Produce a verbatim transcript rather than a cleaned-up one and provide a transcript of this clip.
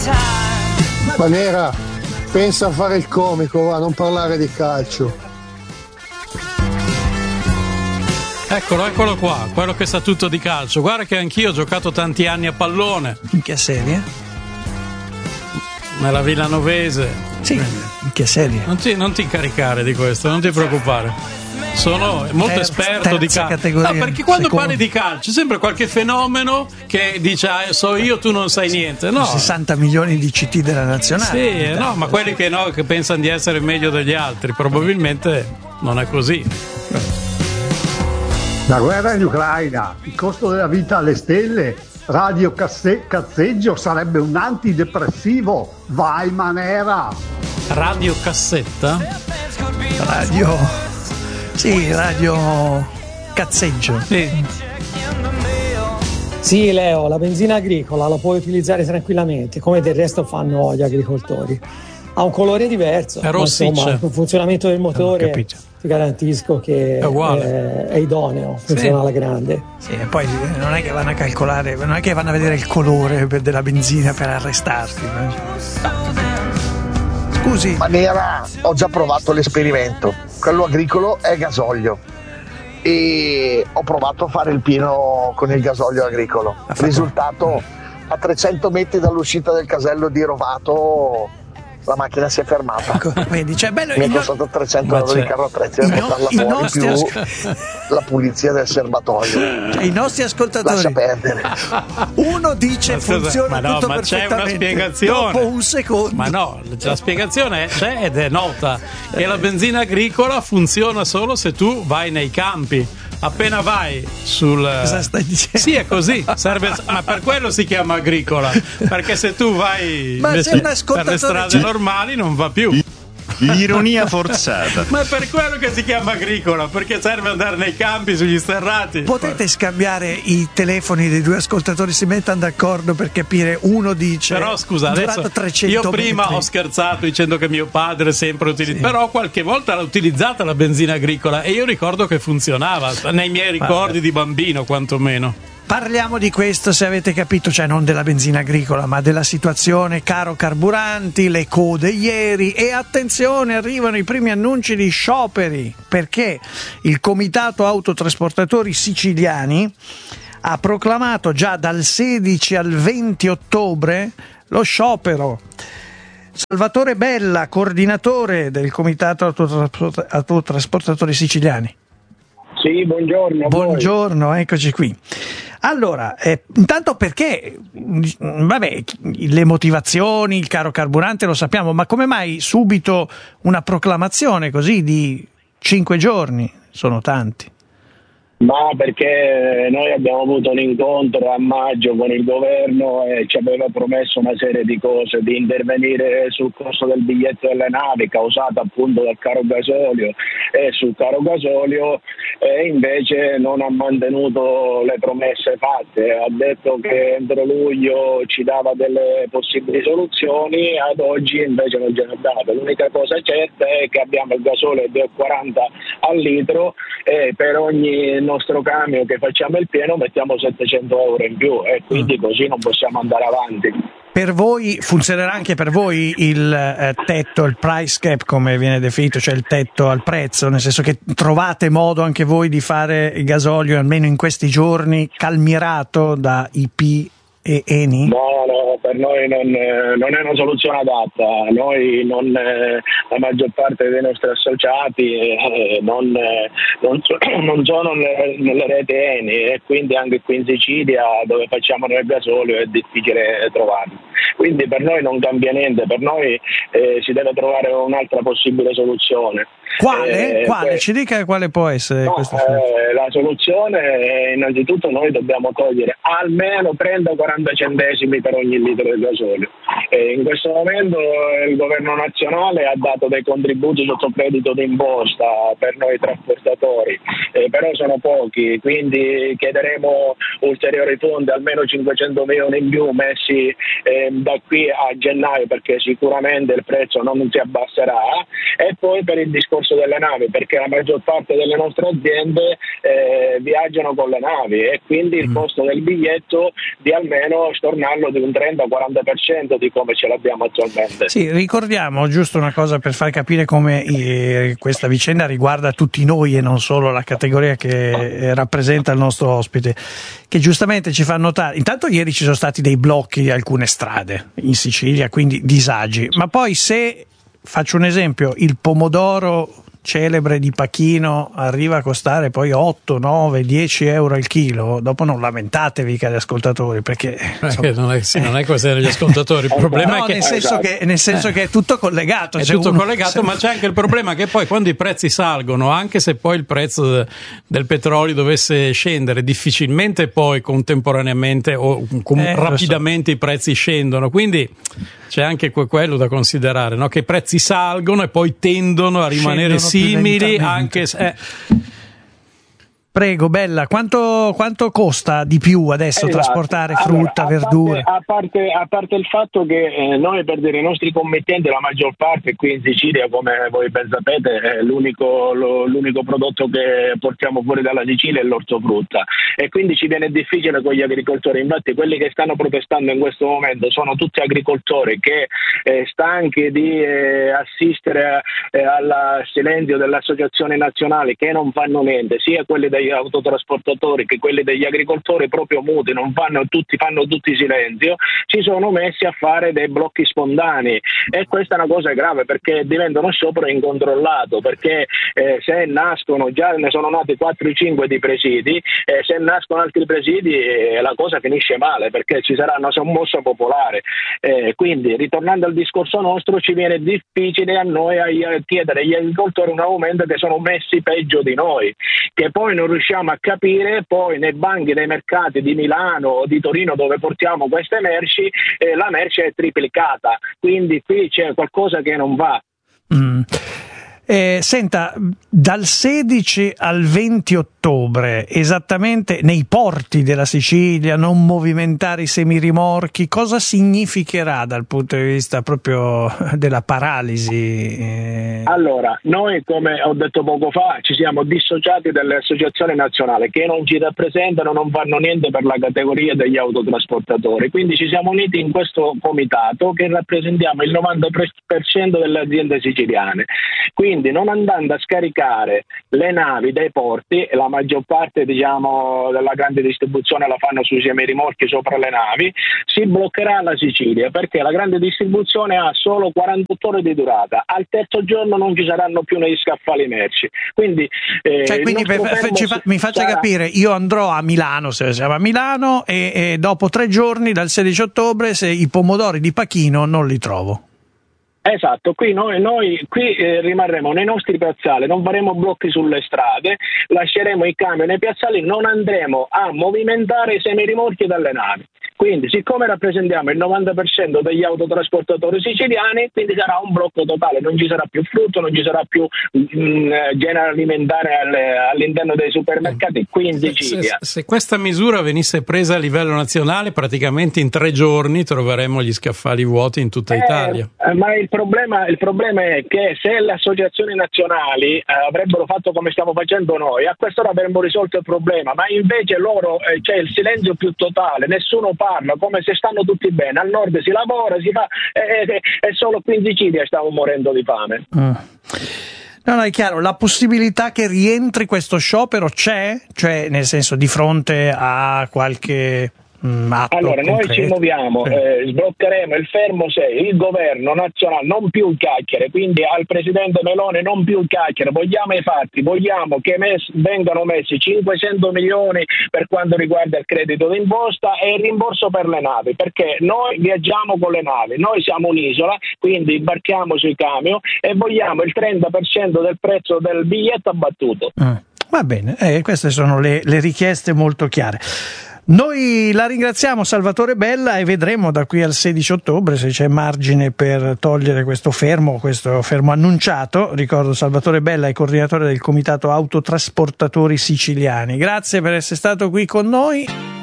Manera, pensa a fare il comico, va, non parlare di calcio. Eccolo, eccolo qua, quello che sa tutto di calcio. Guarda che anch'io ho giocato tanti anni a pallone. In che serie? Nella Villanovese. Sì, in che serie? Non ti, non ti incaricare di questo, non ti preoccupare. Sono molto Terza, esperto di terza calcio. categoria. No, perché quando Secondo. parli di calcio c'è sempre qualche fenomeno che dice ah, so io, tu non sai niente. No. sessanta milioni di C T della nazionale. Sì, eh, no, ma quelli che no, che pensano di essere meglio degli altri, probabilmente non è così. La guerra in Ucraina, il costo della vita alle stelle, radio casse- cazzeggio sarebbe un antidepressivo. Vai Manera! Radio cassetta? Radio. Sì, radio cazzeggio. Sì. Sì, Leo, la benzina agricola la puoi utilizzare tranquillamente, come del resto fanno gli agricoltori. Ha un colore diverso, È ma insomma, rossiccia. il funzionamento del motore capito. ti garantisco che È uguale. è, è idoneo, funziona Sì. alla grande. Sì, e poi non è che vanno a calcolare, non è che vanno a vedere il colore per- della benzina per arrestarti. Scusi, Manera, ho già provato l'esperimento. Quello agricolo è gasolio e ho provato a fare il pieno con il gasolio agricolo. fatto- Risultato, a trecento metri dall'uscita del casello di Rovato la macchina si è fermata. ecco, vedi, cioè bello. Mi è i no- costato trecento Ma euro c'è- di carro attrezzi per i no- portarla i fuori, nostri più asco- la pulizia del serbatoio. cioè, i nostri Lascia ascoltatori, perdere. uno dice Ma scusa, funziona ma no, tutto ma c'è una perfettamente, spiegazione. dopo un secondo. Ma no, la spiegazione c'è ed è nota. Che la benzina agricola funziona solo se tu vai nei campi. Appena vai sul. Cosa stai dicendo? Sì, è così. Serve... Ma per quello si chiama agricola. Perché se tu vai Ma invece c'è un per ascoltatore- le strade normali non va più. L'ironia forzata. Ma è per quello che si chiama agricola, perché serve andare nei campi, sugli sterrati. Potete scambiare i telefoni dei due ascoltatori, si mettano d'accordo per capire. Uno dice Però scusa, durato adesso trecento io prima metri. ho scherzato dicendo che mio padre sempre utilizza, però qualche volta l'ha utilizzata la benzina agricola e io ricordo che funzionava, nei miei ricordi di bambino quantomeno. Parliamo di questo, se avete capito, cioè non della benzina agricola, ma della situazione caro carburanti, le code ieri e attenzione, arrivano i primi annunci di scioperi, perché il Comitato Autotrasportatori Siciliani ha proclamato già dal sedici al venti ottobre lo sciopero. Salvatore Bella, coordinatore del Comitato Autotrasport- Autotrasportatori Siciliani. Sì, buongiorno. a voi. Buongiorno, eccoci qui. Allora, eh, intanto perché, vabbè, le motivazioni, il caro carburante lo sappiamo, ma come mai subito una proclamazione così di cinque giorni? Sono tanti. Ma perché noi abbiamo avuto un incontro a maggio con il governo e ci aveva promesso una serie di cose, di intervenire sul costo del biglietto delle navi causato appunto dal caro gasolio e sul caro gasolio, e invece non ha mantenuto le promesse fatte. Ha detto che entro luglio ci dava delle possibili soluzioni, ad oggi invece non ce ne ha dato. L'unica cosa certa è che abbiamo il gasolio a due e quaranta al litro e per ogni nostro camion che facciamo il pieno mettiamo settecento euro in più e quindi così non possiamo andare avanti. Per voi funzionerà anche per voi il eh, tetto, il price cap come viene definito, cioè il tetto al prezzo, nel senso che trovate modo anche voi di fare il gasolio almeno in questi giorni calmierato da I P e Eni? No, no, per noi non, eh, non è una soluzione adatta. Noi non, eh, la maggior parte dei nostri associati eh, non, eh, non, so- non sono nelle, nelle reti Eni e quindi anche qui in Sicilia dove facciamo noi il gasolio è difficile trovarli. Quindi per noi non cambia niente, per noi eh, si deve trovare un'altra possibile soluzione. Quale? Eh, quale? que- Ci dica quale può essere No, questa soluzione. eh, la soluzione è innanzitutto noi dobbiamo togliere almeno trenta quaranta centesimi per ogni litro di gasolio. E in questo momento il governo nazionale ha dato dei contributi sotto credito d'imposta per noi trasportatori, eh, però sono pochi, quindi chiederemo ulteriori fondi, almeno cinquecento milioni in più messi eh, da qui a gennaio, perché sicuramente il prezzo non si abbasserà, e poi per il discorso delle navi, perché la maggior parte delle nostre aziende eh, viaggiano con le navi e quindi il costo del biglietto di almeno stornarlo di un trenta quaranta per cento, dico come ce l'abbiamo attualmente. Sì, ricordiamo giusto una cosa per far capire come eh, questa vicenda riguarda tutti noi e non solo la categoria che eh, rappresenta il nostro ospite, che giustamente ci fa notare. Intanto ieri ci sono stati dei blocchi di alcune strade in Sicilia, quindi disagi, ma poi se faccio un esempio, il pomodoro celebre di Pachino arriva a costare poi otto, nove, dieci euro al chilo, dopo non lamentatevi cari ascoltatori, perché insomma, non, è, sì, non è questione degli ascoltatori, il problema no, è che nel senso, che, nel senso eh, che è tutto collegato, è tutto uno, collegato se... ma c'è anche il problema che poi quando i prezzi salgono, anche se poi il prezzo del petrolio dovesse scendere, difficilmente poi contemporaneamente o com- eh, rapidamente so. i prezzi scendono, quindi c'è anche quello da considerare, no? Che i prezzi salgono e poi tendono a rimanere Scendono simili anche se... Eh. Prego, Bella, quanto, quanto costa di più adesso esatto. trasportare frutta, allora, a verdure? Parte, a, parte, a parte il fatto che eh, noi per dire i nostri committenti, la maggior parte qui in Sicilia, come voi ben sapete, eh, l'unico, lo, l'unico prodotto che portiamo fuori dalla Sicilia è l'ortofrutta e quindi ci viene difficile con gli agricoltori. Infatti quelli che stanno protestando in questo momento sono tutti agricoltori che eh, stanchi di eh, assistere eh, al silenzio delle associazioni nazionali che non fanno niente, sia quelli dei autotrasportatori che quelli degli agricoltori proprio muti, non fanno tutti, fanno tutti silenzio, ci sono messi a fare dei blocchi spontanei e questa è una cosa grave perché diventa uno sciopero incontrollato, perché eh, se nascono, già ne sono nati quattro cinque di presidi, eh, se nascono altri presidi eh, la cosa finisce male perché ci sarà una sommossa popolare, eh, quindi ritornando al discorso nostro ci viene difficile a noi a chiedere agli agricoltori un aumento che sono messi peggio di noi, che poi non riusciamo a capire poi nei banchi dei mercati di Milano o di Torino dove portiamo queste merci, eh, la merce è triplicata, quindi qui c'è qualcosa che non va. Mm. Eh, senta, dal sedici al venti ottobre, esattamente nei porti della Sicilia, non movimentare i semirimorchi, cosa significherà dal punto di vista proprio della paralisi? Eh... Allora, noi come ho detto poco fa ci siamo dissociati dalle associazioni nazionali che non ci rappresentano, non fanno niente per la categoria degli autotrasportatori, quindi ci siamo uniti in questo comitato che rappresentiamo il novanta per cento delle aziende siciliane. Quindi non andando a scaricare le navi dai porti, la maggior parte diciamo della grande distribuzione la fanno sui semirimorchi sopra le navi, si bloccherà la Sicilia perché la grande distribuzione ha solo quarantotto ore di durata, al terzo giorno non ci saranno più negli scaffali merci. Quindi, eh, cioè, quindi per, per, ci fa, mi faccia sarà... capire, io andrò a Milano, se siamo a Milano, e, e dopo tre giorni dal sedici ottobre se i pomodori di Pachino non li trovo. Esatto, qui noi, noi qui eh, rimarremo nei nostri piazzali, non faremo blocchi sulle strade, lasceremo i camion nei piazzali, non andremo a movimentare i semirimorchi dalle navi. Quindi, siccome rappresentiamo il novanta per cento degli autotrasportatori siciliani, quindi sarà un blocco totale, non ci sarà più frutto, non ci sarà più mh, genere alimentare alle, all'interno dei supermercati qui in Sicilia. Se, se questa misura venisse presa a livello nazionale, praticamente in tre giorni troveremmo gli scaffali vuoti in tutta eh, Italia. Eh, ma il problema, il problema è che se le associazioni nazionali eh, avrebbero fatto come stiamo facendo noi, a quest'ora avremmo risolto il problema, ma invece loro eh, c'è il silenzio più totale, nessuno parla, come se stanno tutti bene, al nord si lavora, si fa e eh, eh, eh, solo qui in Sicilia stiamo morendo di fame. Mm. No, no, è chiaro, la possibilità che rientri questo sciopero c'è? Cioè, nel senso, di fronte a qualche... Allora noi concreto. ci muoviamo, sì. eh, sbloccheremo il fermo se il governo nazionale, non più chiacchiere, quindi al presidente Meloni non più chiacchiere, vogliamo i fatti, vogliamo che mes- vengano messi cinquecento milioni per quanto riguarda il credito d'imposta e il rimborso per le navi, perché noi viaggiamo con le navi, noi siamo un'isola, quindi imbarchiamo sui camion e vogliamo il trenta per cento del prezzo del biglietto abbattuto. Mm. Va bene, eh, queste sono le, le richieste molto chiare. Noi la ringraziamo Salvatore Bella e vedremo da qui al sedici ottobre se c'è margine per togliere questo fermo, questo fermo annunciato. Ricordo, Salvatore Bella è coordinatore del Comitato Autotrasportatori Siciliani. Grazie per essere stato qui con noi.